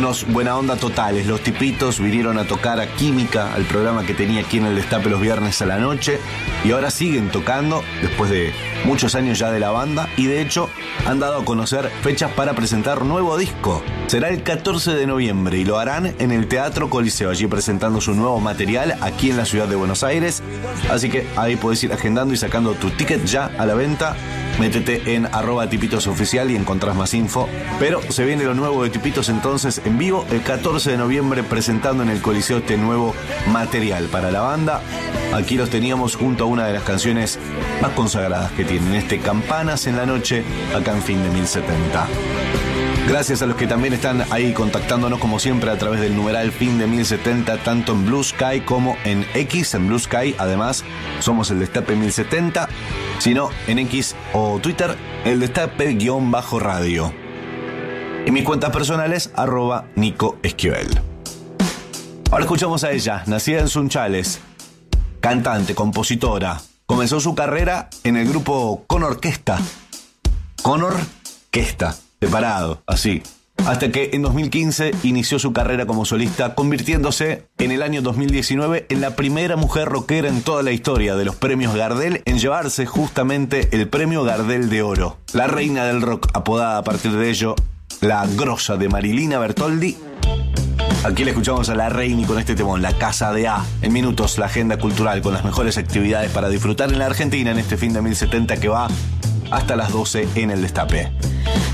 Unos buena onda totales. Los tipitos vinieron a tocar a Química, al programa que tenía aquí en el Destape los viernes a la noche. Y ahora siguen tocando, después de muchos años ya de la banda. Y de hecho, han dado a conocer fechas para presentar nuevo disco. Será el 14 de noviembre y lo harán en el Teatro Coliseo, allí presentando su nuevo material aquí en la ciudad de Buenos Aires. Así que ahí podés ir agendando y sacando tu ticket ya a la venta. Métete en @tipitosoficial y encontrás más info. Pero se viene lo nuevo de Tipitos entonces en vivo el 14 de noviembre presentando en el Coliseo este nuevo material para la banda. Aquí los teníamos junto a una de las canciones más consagradas que tienen, este Campanas en la Noche, acá en Fin de 1070. Gracias a los que también están ahí contactándonos como siempre a través del numeral Fin de 1070, tanto en Blue Sky como en X. En Blue Sky, además, somos el Destape 1070, sino en X o Twitter, el Destape_radio. Y mis cuentas personales, @Nico Esquivel. Ahora escuchamos a ella, nacida en Sunchales, cantante, compositora. Comenzó su carrera en el grupo Con Orquesta. Con Orquesta. Separado, así. Hasta que en 2015 inició su carrera como solista, convirtiéndose en el año 2019 en la primera mujer rockera en toda la historia de los premios Gardel en llevarse justamente el premio Gardel de Oro. La reina del rock, apodada a partir de ello la grosa de Marilina Bertoldi. Aquí le escuchamos a la Reini con este temón, La Casa de A. En minutos, la agenda cultural con las mejores actividades para disfrutar en la Argentina en este Fin de 1070 que va hasta las 12 en el Destape.